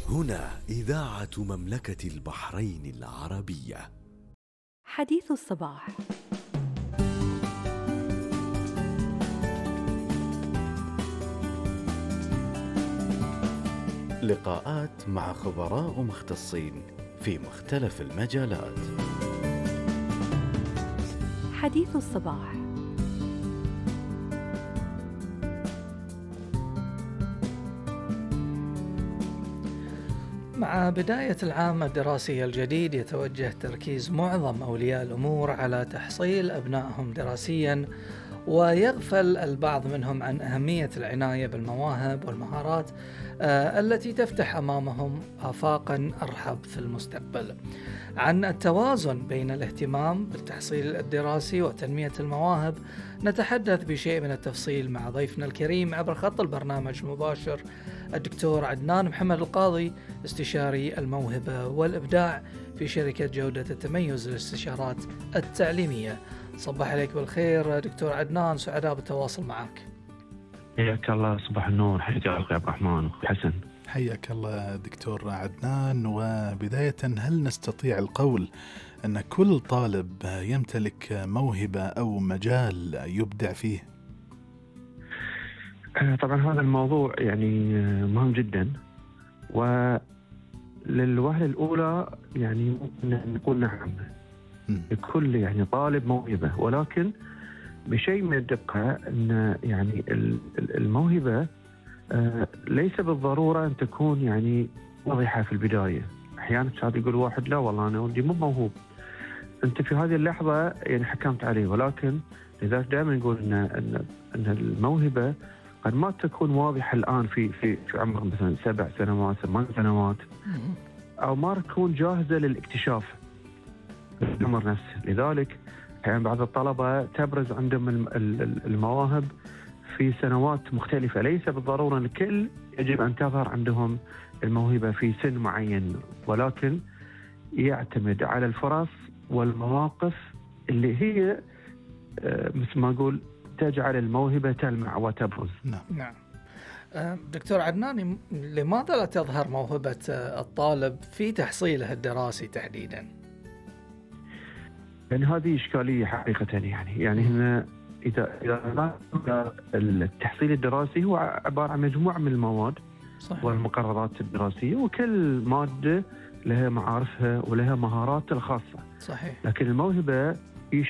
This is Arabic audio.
هنا إذاعة مملكة البحرين العربية. حديث الصباح. لقاءات مع خبراء ومختصين في مختلف المجالات. حديث الصباح. مع بداية العام الدراسي الجديد يتوجه تركيز معظم أولياء الأمور على تحصيل أبنائهم دراسياً، ويغفل البعض منهم عن أهمية العناية بالمواهب والمهارات التي تفتح أمامهم آفاقاً أرحب في المستقبل. عن التوازن بين الاهتمام بالتحصيل الدراسي وتنمية المواهب نتحدث بشيء من التفصيل مع ضيفنا الكريم عبر خط البرنامج المباشر الدكتور عدنان محمد القاضي، استشاري الموهبة والإبداع في شركة جودة التميز للاستشارات التعليمية. صباح عليك بالخير دكتور عدنان، سعداء بالتواصل معك. حياك الله، صباح النور، حياك الله عبد الرحمن وحسن. حياك الله دكتور عدنان. وبداية، هل نستطيع القول أن كل طالب يمتلك موهبة أو مجال يبدع فيه؟ طبعا هذا الموضوع يعني مهم جدا، وللوهلة الأولى يعني ممكن نقول نعم، لكل يعني طالب موهبة، ولكن بشيء من الدقة أن يعني الموهبة ليس بالضرورة أن تكون يعني واضحة في البداية. أحيانا شاب يقول واحد لا والله أنا ودي مو موهوب، أنت في هذه اللحظة يعني حكمت عليه، ولكن لذلك دائما نقول أن الموهبة قد ما تكون واضحة الآن في عمر مثلا 7 سنوات 8 سنوات، أو ما تكون جاهزة للاكتشاف في العمر نفسه. لذلك يعني بعض الطلبة تبرز عندهم المواهب في سنوات مختلفة، ليس بالضرورة أن الكل يجب أن تظهر عندهم الموهبة في سن معين، ولكن يعتمد على الفرص والمواقف اللي هي مثل ما أقول تجعل الموهبة تلمع وتبرز. نعم. دكتور عدنان، لماذا لا تظهر موهبة الطالب في تحصيله الدراسي تحديدا؟ يعني هذه إشكالية حقيقة. يعني هنا إذا التحصيل الدراسي هو عبارة عن مجموعة من المواد صحيح. والمقررات الدراسية، وكل مادة لها معارفها ولها مهاراتها الخاصة. صحيح. لكن الموهبة